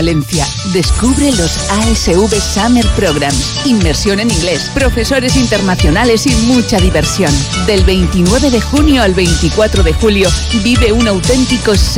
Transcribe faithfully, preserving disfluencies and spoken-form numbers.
Valencia. Descubre los A S V Summer Programs. Inmersión en inglés, profesores internacionales y mucha diversión. Del veintinueve de junio al veinticuatro de julio, vive un auténtico